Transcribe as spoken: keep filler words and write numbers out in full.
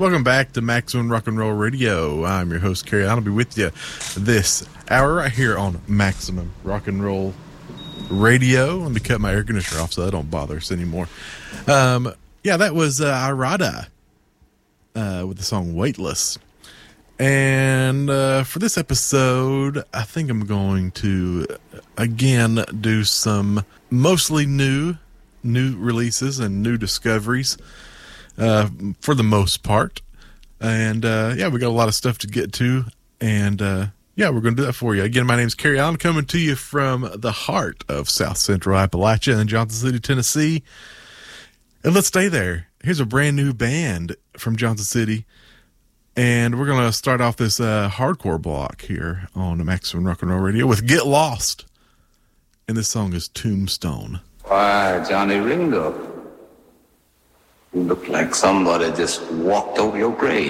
Welcome back to Maximum Rock and Roll Radio. I'm your host, Kerry. I'll be with you this hour right here on Maximum Rock and Roll Radio. Let me cut my air conditioner off so that don't bother us anymore. Um, yeah, that was uh, Irada uh, with the song Weightless. And uh, for this episode, I think I'm going to, again, do some mostly new, new releases and new discoveries. Uh, for the most part. And, uh, yeah, we got a lot of stuff to get to. And, uh, yeah, we're going to do that for you. Again, my name's Kerry Allen, coming to you from the heart of South Central Appalachia in Johnson City, Tennessee. And let's stay there. Here's a brand new band from Johnson City. And we're going to start off this uh, hardcore block here on the Maximum Rock and Roll Radio with Get Lost. And this song is Tombstone. Why, Johnny Ringo. You look like somebody just walked over your grave.